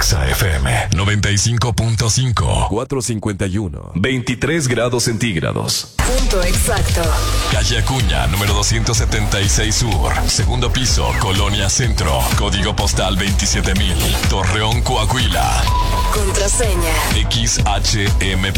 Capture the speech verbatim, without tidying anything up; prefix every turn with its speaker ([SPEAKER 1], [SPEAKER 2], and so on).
[SPEAKER 1] Exa F M noventa y cinco punto cinco.
[SPEAKER 2] cuatrocientos cincuenta y uno.
[SPEAKER 1] veintitrés grados centígrados.
[SPEAKER 3] Punto exacto.
[SPEAKER 1] Calle Acuña, número doscientos setenta y seis Sur. Segundo piso, Colonia Centro. Código postal veintisiete mil. Torreón, Coahuila.
[SPEAKER 3] Contraseña.
[SPEAKER 1] X H M